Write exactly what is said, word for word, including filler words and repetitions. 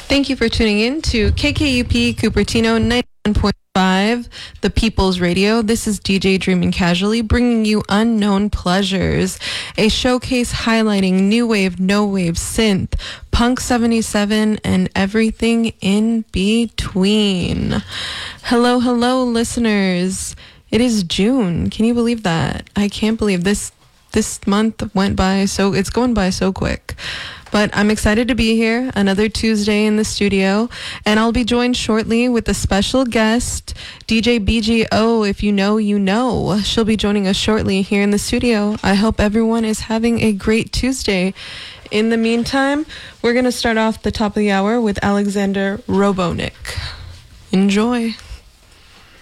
Thank you for tuning in to K K U P Cupertino ninety-one point five, The People's Radio. This is D J Dreaming Casually, bringing you Unknown Pleasures, a showcase highlighting new wave, no wave, synth, punk seventy-seven, and everything in between. Hello, hello, listeners. It is June. Can you believe that? I can't believe this. This month went by so, it's going by so quick. But I'm excited to be here, another Tuesday in the studio, and I'll be joined shortly with a special guest, D J B G O. If you know, you know. She'll be joining us shortly here in the studio. I hope everyone is having a great Tuesday. In the meantime, we're going to start off the top of the hour with Alexander Robonik. Enjoy.